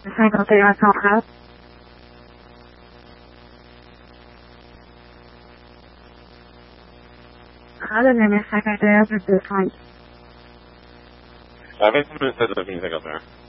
51 104. هذا اللي من 51 205. Avec le message de la 51.